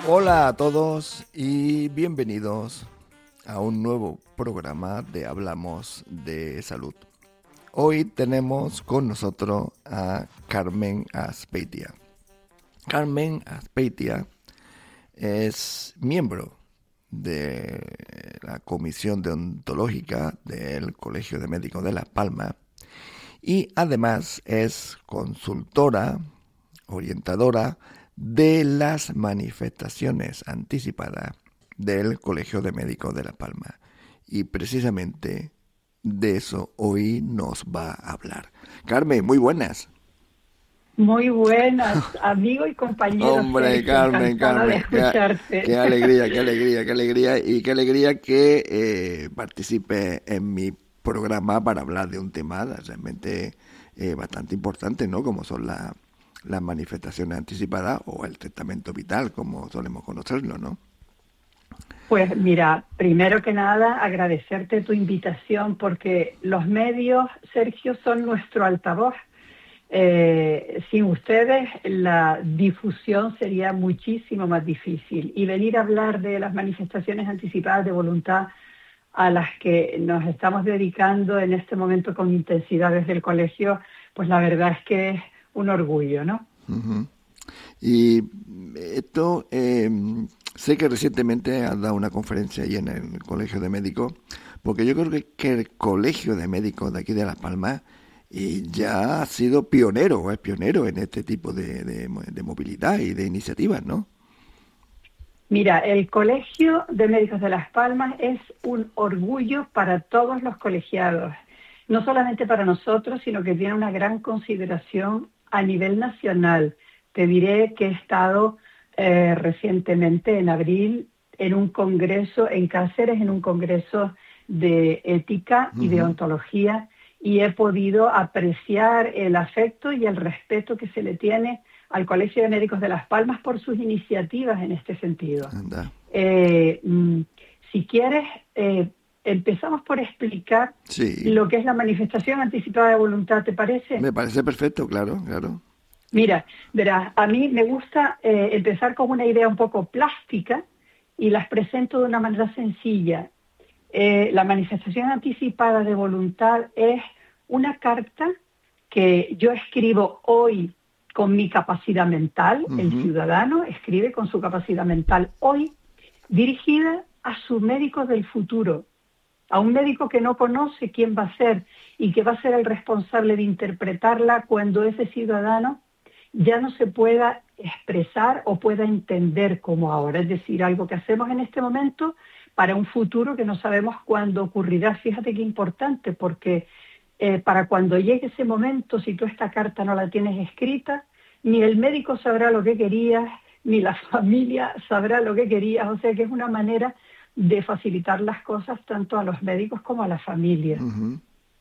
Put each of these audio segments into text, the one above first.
Hola a todos y bienvenidos a un nuevo programa de Hablamos de Salud. Hoy tenemos con nosotros a Carmen Azpeitia. Carmen Azpeitia es miembro de la Comisión Deontológica del Colegio de Médicos de Las Palmas y además es consultora, orientadora de las manifestaciones anticipadas del Colegio de Médicos de Las Palmas. Y precisamente de eso hoy nos va a hablar. Carmen, muy buenas. Muy buenas, amigo y compañero Hombre, Sergio, Carmen, encantada de escucharte. qué alegría, qué alegría, qué alegría y qué alegría que participe en mi programa para hablar de un tema realmente bastante importante, ¿no? Como son las manifestaciones anticipadas o el testamento vital, como solemos conocerlo, ¿no? Pues mira, primero que nada agradecerte tu invitación porque los medios, Sergio, son nuestro altavoz. Sin ustedes la difusión sería muchísimo más difícil y venir a hablar de las manifestaciones anticipadas de voluntad a las que nos estamos dedicando en este momento con intensidad desde el colegio, pues la verdad es que es un orgullo, ¿no? Uh-huh. Y esto, sé que recientemente has dado una conferencia ahí en el Colegio de Médicos, porque yo creo que el Colegio de Médicos de aquí de Las Palmas ya ha sido pionero, o es pionero en este tipo de movilidad y de iniciativas, ¿no? Mira, el Colegio de Médicos de Las Palmas es un orgullo para todos los colegiados, no solamente para nosotros, sino que tiene una gran consideración a nivel nacional. Te diré que he estado recientemente, en abril, en un congreso en Cáceres, en un congreso de ética y de Uh-huh. ontología, y he podido apreciar el afecto y el respeto que se le tiene al Colegio de Médicos de Las Palmas por sus iniciativas en este sentido. Anda. Eh, mm, si quieres, empezamos por explicar Sí, lo que es la manifestación anticipada de voluntad, ¿te parece? me parece perfecto, claro, claro. Mira, verás, a mí me gusta empezar con una idea un poco plástica y las presento de una manera sencilla. La manifestación anticipada de voluntad es una carta que yo escribo hoy con mi capacidad mental, el Uh-huh. ciudadano escribe con su capacidad mental hoy, dirigida a su médico del futuro, a un médico que no conoce quién va a ser y que va a ser el responsable de interpretarla cuando ese ciudadano ya no se pueda expresar o pueda entender como ahora, es decir, algo que hacemos en este momento para un futuro que no sabemos cuándo ocurrirá. Fíjate qué importante, porque para cuando llegue ese momento, si tú esta carta no la tienes escrita, ni el médico sabrá lo que querías, ni la familia sabrá lo que querías, o sea que es una manera de facilitar las cosas tanto a los médicos como a la familia. Uh-huh.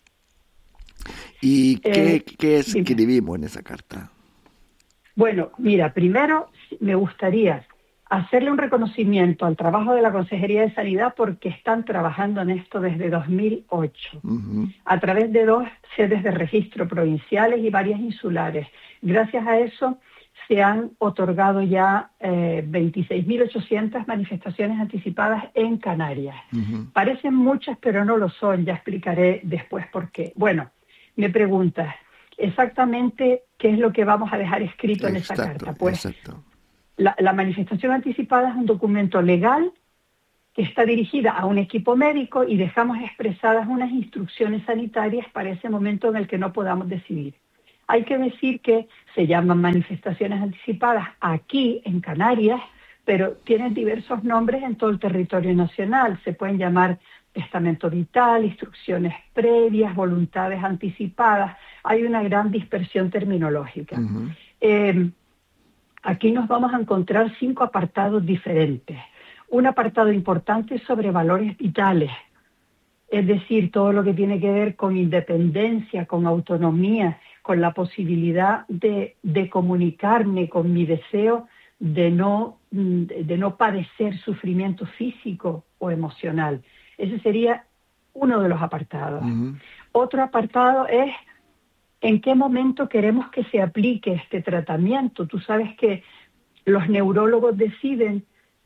¿Y qué Dime. escribimos en esa carta? Bueno, mira, primero me gustaría hacerle un reconocimiento al trabajo de la Consejería de Sanidad porque están trabajando en esto desde 2008, Uh-huh. a través de 2 sedes de registro provinciales y varias insulares. Gracias a eso se han otorgado ya 26.800 manifestaciones anticipadas en Canarias. Uh-huh. Parecen muchas, pero no lo son, ya explicaré después por qué. Bueno, me preguntas, exactamente qué es lo que vamos a dejar escrito en esa Exacto, carta. Pues exacto. la manifestación anticipada es un documento legal que está dirigida a un equipo médico y dejamos expresadas unas instrucciones sanitarias para ese momento en el que no podamos decidir. Hay que decir que se llaman manifestaciones anticipadas aquí en Canarias, pero tienen diversos nombres en todo el territorio nacional. Se pueden llamar testamento vital, instrucciones previas, voluntades anticipadas. Hay una gran dispersión terminológica. Uh-huh. Aquí nos vamos a encontrar 5 apartados diferentes. Un apartado importante sobre valores vitales, es decir, todo lo que tiene que ver con independencia, con autonomía, con la posibilidad de comunicarme con mi deseo de no padecer sufrimiento físico o emocional. Ese sería uno de los apartados. Uh-huh. Otro apartado es en qué momento queremos que se aplique este tratamiento. Tú sabes que los neurólogos deciden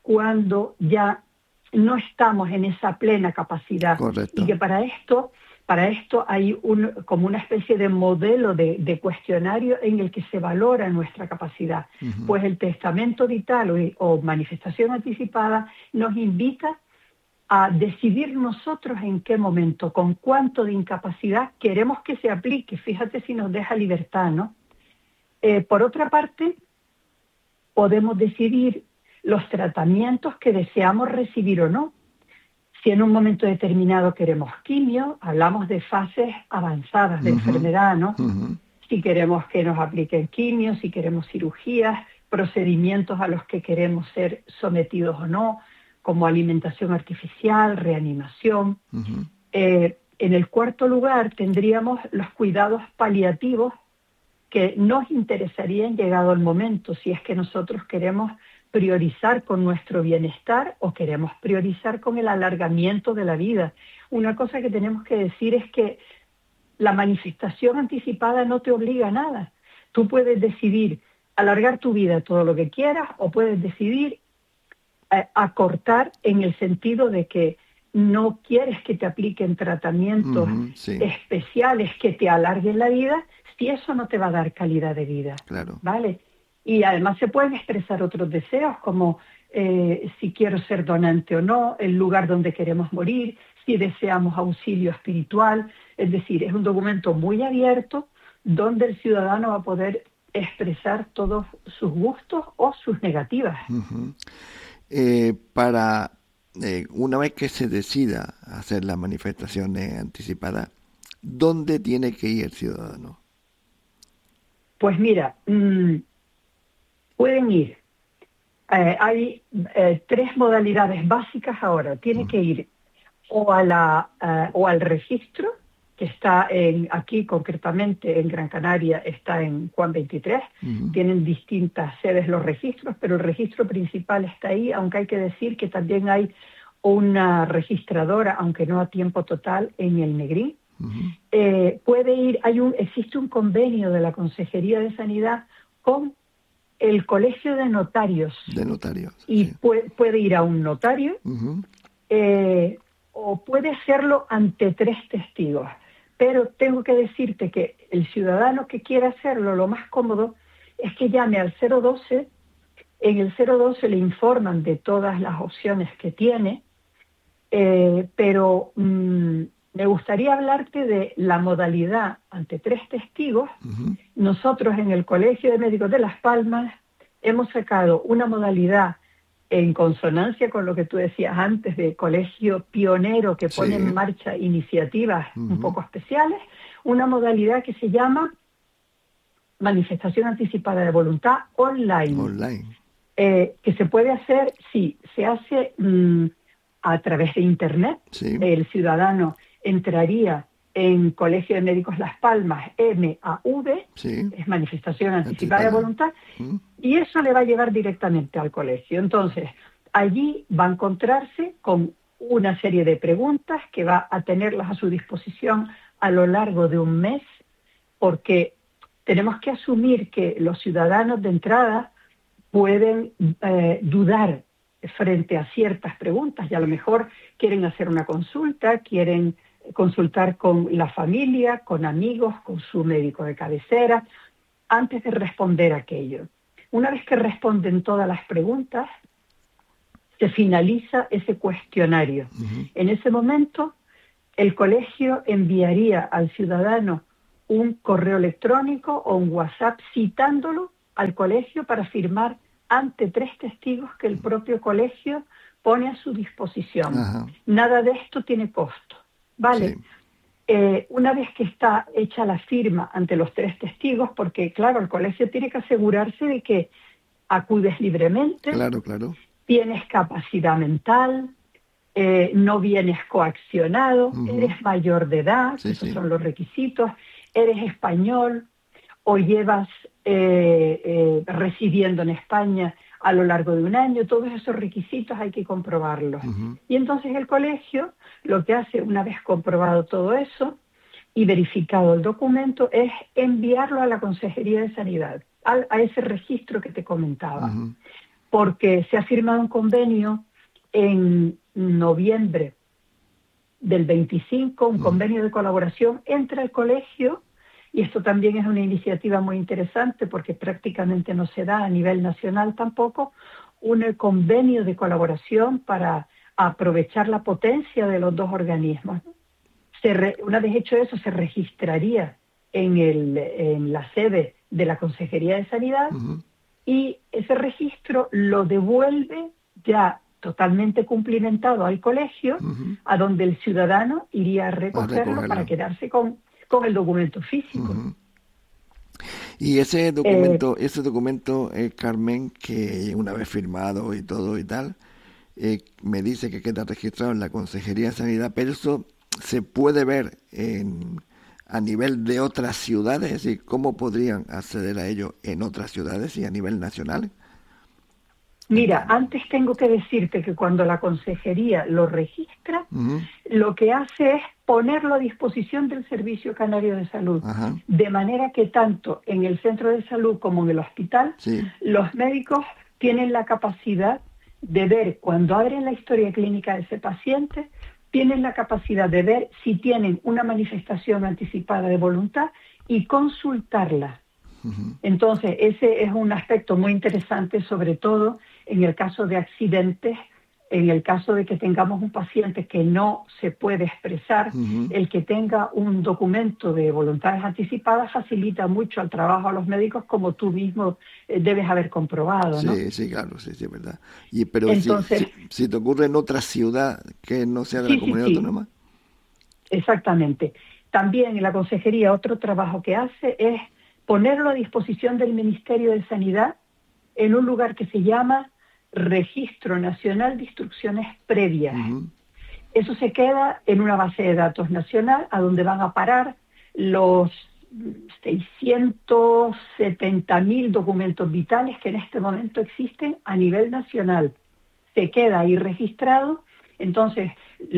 cuando ya no estamos en esa plena capacidad. Correcto. Y que para esto hay como una especie de modelo de cuestionario en el que se valora nuestra capacidad. Pues el testamento vital o manifestación anticipada nos invita a decidir nosotros en qué momento, con cuánto de incapacidad queremos que se aplique. Fíjate si nos deja libertad, ¿no? Por otra parte, podemos decidir los tratamientos que deseamos recibir o no. Si en un momento determinado queremos quimio, hablamos de fases avanzadas de enfermedad, ¿no? Si queremos que nos apliquen quimio, si queremos cirugías, procedimientos a los que queremos ser sometidos o no, como alimentación artificial, reanimación. En el cuarto lugar tendríamos los cuidados paliativos que nos interesarían llegado el momento, si es que nosotros queremos priorizar con nuestro bienestar o queremos priorizar con el alargamiento de la vida. Una cosa que tenemos que decir es que la manifestación anticipada no te obliga a nada. Tú puedes decidir alargar tu vida todo lo que quieras o puedes decidir acortar en el sentido de que no quieres que te apliquen tratamientos especiales que te alarguen la vida, si eso no te va a dar calidad de vida. Claro. ¿Vale? Y además se pueden expresar otros deseos como si quiero ser donante o no, el lugar donde queremos morir, si deseamos auxilio espiritual. Es decir, es un documento muy abierto donde el ciudadano va a poder expresar todos sus gustos o sus negativas. Una vez que se decida hacer las manifestaciones anticipadas, ¿dónde tiene que ir el ciudadano? Pues mira, pueden ir. Hay 3 modalidades básicas ahora. Tiene que ir o al registro, que está aquí concretamente en Gran Canaria, está en Juan 23. Tienen distintas sedes los registros, pero el registro principal está ahí, aunque hay que decir que también hay una registradora, aunque no a tiempo total, en el Negrín. Puede ir, existe un convenio de la Consejería de Sanidad con el Colegio de Notarios. Y sí. puede ir a un notario o puede hacerlo ante 3 testigos. Pero tengo que decirte que el ciudadano que quiera hacerlo, lo más cómodo es que llame al 012. En el 012 le informan de todas las opciones que tiene, pero me gustaría hablarte de la modalidad ante 3 testigos. Nosotros en el Colegio de Médicos de Las Palmas hemos sacado una modalidad en consonancia con lo que tú decías antes de colegio pionero que pone en marcha iniciativas un poco especiales, una modalidad que se llama manifestación anticipada de voluntad online. Que se puede hacer, se hace a través de Internet. El ciudadano entraría en Colegio de Médicos Las Palmas, MAV, es manifestación anticipada de voluntad, y eso le va a llevar directamente al colegio. Entonces, allí va a encontrarse con una serie de preguntas que va a tenerlas a su disposición a lo largo de un mes, porque tenemos que asumir que los ciudadanos de entrada pueden dudar frente a ciertas preguntas y a lo mejor quieren hacer una consulta, quieren consultar con la familia, con amigos, con su médico de cabecera, antes de responder aquello. Una vez que responden todas las preguntas, se finaliza ese cuestionario. En ese momento, el colegio enviaría al ciudadano un correo electrónico o un WhatsApp citándolo al colegio para firmar ante 3 testigos que el propio colegio pone a su disposición. Nada de esto tiene costo. ¿Vale? Una vez que está hecha la firma ante los 3 testigos, porque claro, el colegio tiene que asegurarse de que acudes libremente, tienes capacidad mental, no vienes coaccionado, eres mayor de edad, esos son los requisitos, eres español o llevas residiendo en España a lo largo de un año. Todos esos requisitos hay que comprobarlos. Y entonces el colegio lo que hace, una vez comprobado todo eso y verificado el documento, es enviarlo a la Consejería de Sanidad, a ese registro que te comentaba. porque se ha firmado un convenio en noviembre del 25, un convenio de colaboración entre el colegio, y esto también es una iniciativa muy interesante porque prácticamente no se da a nivel nacional tampoco, un convenio de colaboración para aprovechar la potencia de los dos organismos. Una vez hecho eso, se registraría en la sede de la Consejería de Sanidad, y ese registro lo devuelve ya totalmente cumplimentado al colegio, a donde el ciudadano iría a recogerlo para quedarse con el documento físico. Y ese documento, Carmen, que una vez firmado y todo y tal, me dice que queda registrado en la Consejería de Sanidad, pero eso se puede ver a nivel de otras ciudades, es decir, ¿cómo podrían acceder a ello en otras ciudades y a nivel nacional? Mira, antes tengo que decirte que cuando la consejería lo registra, lo que hace es ponerlo a disposición del Servicio Canario de Salud, de manera que tanto en el centro de salud como en el hospital, los médicos tienen la capacidad de ver, cuando abren la historia clínica de ese paciente, tienen la capacidad de ver si tienen una manifestación anticipada de voluntad y consultarla. Entonces, ese es un aspecto muy interesante, sobre todo en el caso de accidentes, en el caso de que tengamos un paciente que no se puede expresar, el que tenga un documento de voluntades anticipadas facilita mucho el trabajo a los médicos, como tú mismo debes haber comprobado, ¿no? Sí, claro, sí, es verdad. Pero entonces, si te ocurre en otra ciudad que no sea de la comunidad autónoma. Exactamente. También en la consejería otro trabajo que hace es ponerlo a disposición del Ministerio de Sanidad en un lugar que se llama Registro Nacional de Instrucciones Previas. Eso se queda en una base de datos nacional a donde van a parar los 670.000 documentos vitales que en este momento existen a nivel nacional. Se queda ahí registrado. Entonces,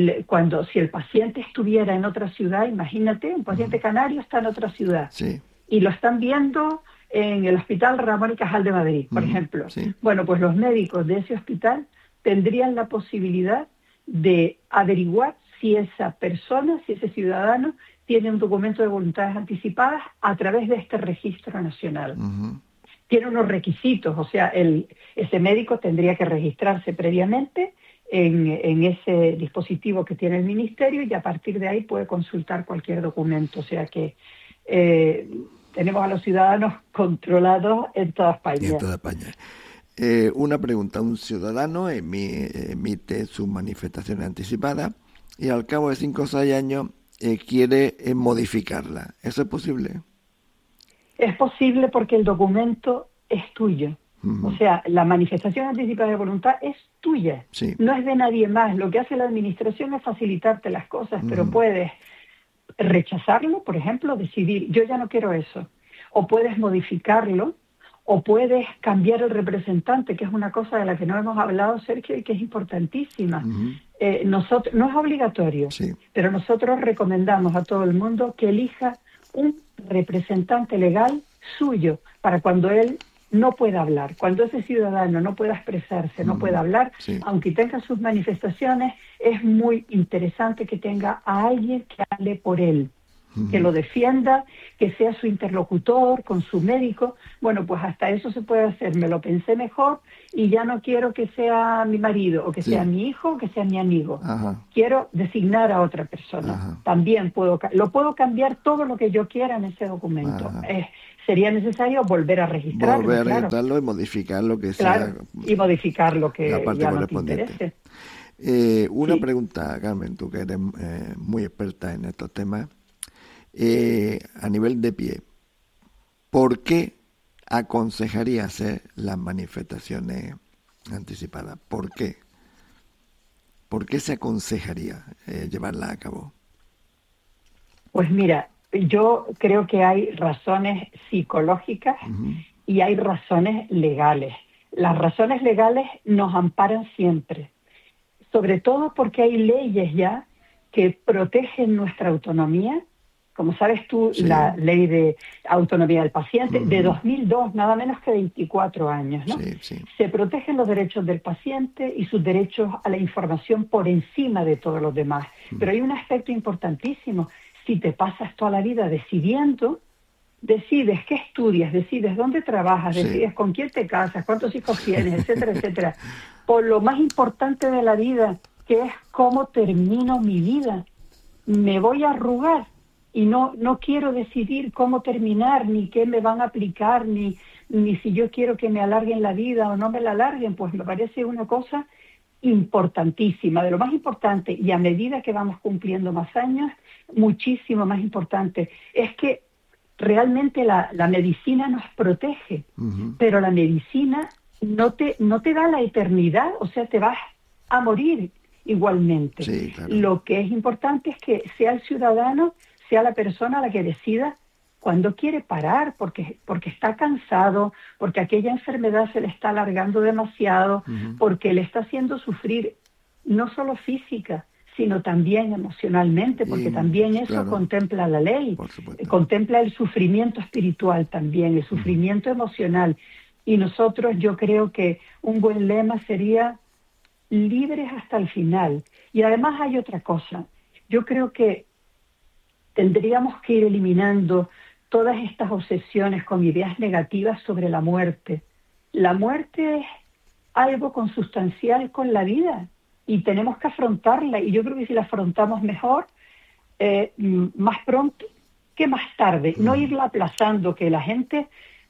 si el paciente estuviera en otra ciudad, imagínate, un paciente canario está en otra ciudad, y lo están viendo en el Hospital Ramón y Cajal de Madrid, por ejemplo. Bueno, pues los médicos de ese hospital tendrían la posibilidad de averiguar si esa persona, si ese ciudadano, tiene un documento de voluntades anticipadas a través de este registro nacional. Tiene unos requisitos, o sea, ese médico tendría que registrarse previamente en ese dispositivo que tiene el ministerio, y a partir de ahí puede consultar cualquier documento. O sea que tenemos a los ciudadanos controlados en toda España. En toda España. Una pregunta. Un ciudadano emite sus manifestaciones anticipadas y al cabo de 5 o 6 años quiere modificarla. ¿Eso es posible? Es posible porque el documento es tuyo. O sea, la manifestación anticipada de voluntad es tuya. No es de nadie más. Lo que hace la administración es facilitarte las cosas, pero puedes rechazarlo, por ejemplo, decidir, yo ya no quiero eso. O puedes modificarlo, o puedes cambiar el representante, que es una cosa de la que no hemos hablado, Sergio, y que es importantísima. Nosotros, no es obligatorio, pero nosotros recomendamos a todo el mundo que elija un representante legal suyo para cuando él no pueda hablar, cuando ese ciudadano no pueda expresarse, no pueda hablar, aunque tenga sus manifestaciones, es muy interesante que tenga a alguien que hable por él, que lo defienda, que sea su interlocutor con su médico. Bueno, pues hasta eso se puede hacer. Me lo pensé mejor y ya no quiero que sea mi marido, o que sea mi hijo, o que sea mi amigo. Quiero designar a otra persona. También lo puedo cambiar todo lo que yo quiera en ese documento. Sería necesario volver a registrarlo. Volver a registrarlo y modificar lo que sea. Y modificar lo que ya no te interese. Una pregunta, Carmen, tú que eres muy experta en estos temas. A nivel de pie, ¿por qué aconsejaría hacer las manifestaciones anticipadas? ¿Por qué? ¿Por qué se aconsejaría llevarlas a cabo? Pues mira, yo creo que hay razones psicológicas y hay razones legales. Las razones legales nos amparan siempre, sobre todo porque hay leyes ya que protegen nuestra autonomía como sabes tú, Sí. la ley de autonomía del paciente de 2002, nada menos que 24 años, ¿no? Sí, sí. Se protegen los derechos del paciente y sus derechos a la información por encima de todos los demás. Pero hay un aspecto importantísimo. Si te pasas toda la vida decidiendo, decides qué estudias, decides dónde trabajas, Sí. decides con quién te casas, cuántos hijos tienes, etcétera, etcétera, por lo más importante de la vida, que es cómo termino mi vida. Me voy a arrugar y no quiero decidir cómo terminar, ni qué me van a aplicar, ni si yo quiero que me alarguen la vida o no me la alarguen. Pues me parece una cosa importantísima, de lo más importante, y a medida que vamos cumpliendo más años, muchísimo más importante. Es que realmente la medicina nos protege, pero la medicina no te da la eternidad, o sea, te vas a morir igualmente. Sí, claro. Lo que es importante es que sea el ciudadano, sea la persona la que decida cuándo quiere parar, porque está cansado, porque aquella enfermedad se le está alargando demasiado, porque le está haciendo sufrir no solo física, sino también emocionalmente, porque también eso claro, contempla la ley, por supuesto. contempla el sufrimiento espiritual también, el sufrimiento emocional. Y nosotros, yo creo que un buen lema sería libres hasta el final. Y además hay otra cosa. Yo creo que tendríamos que ir eliminando todas estas obsesiones con ideas negativas sobre la muerte. La muerte es algo consustancial con la vida y tenemos que afrontarla. Y yo creo que si la afrontamos mejor, más pronto que más tarde, no irla aplazando, que la gente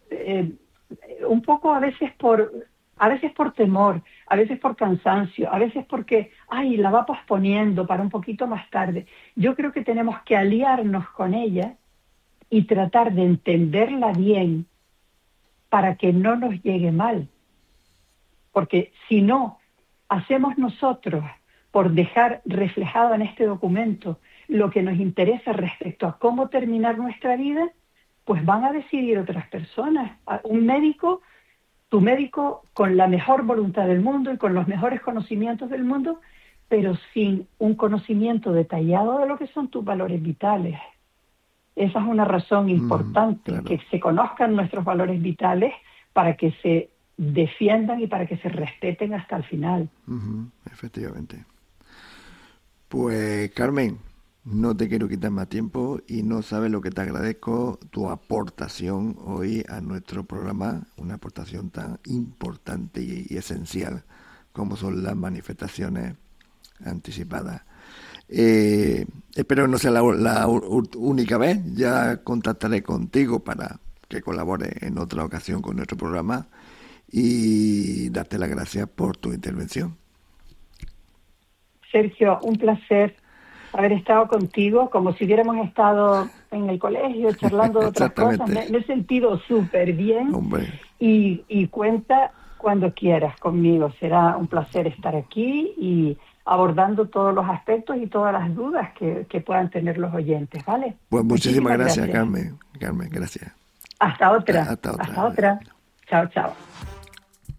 un poco a veces por temor, a veces por cansancio, a veces porque, la va posponiendo para un poquito más tarde. Yo creo que tenemos que aliarnos con ella y tratar de entenderla bien para que no nos llegue mal. Porque si no, hacemos nosotros, por dejar reflejado en este documento lo que nos interesa respecto a cómo terminar nuestra vida, pues van a decidir otras personas. Un médico, tu médico con la mejor voluntad del mundo y con los mejores conocimientos del mundo, pero sin un conocimiento detallado de lo que son tus valores vitales. Esa es una razón importante, claro. que se conozcan nuestros valores vitales para que se defiendan y para que se respeten hasta el final. Efectivamente. Pues, Carmen, no te quiero quitar más tiempo y no sabes lo que te agradezco tu aportación hoy a nuestro programa, una aportación tan importante y esencial como son las manifestaciones anticipadas. Espero no sea la única vez, ya contactaré contigo para que colabore en otra ocasión con nuestro programa y darte las gracias por tu intervención. Sergio, un placer haber estado contigo, como si hubiéramos estado en el colegio charlando de otras cosas. Me he sentido súper bien. Hombre. Y cuenta cuando quieras conmigo. Será un placer estar aquí y abordando todos los aspectos y todas las dudas que puedan tener los oyentes, ¿vale? Pues muchísimas gracias, Carmen. Carmen, gracias. Hasta otra. Hasta otra. Hasta otra. Chao, chao.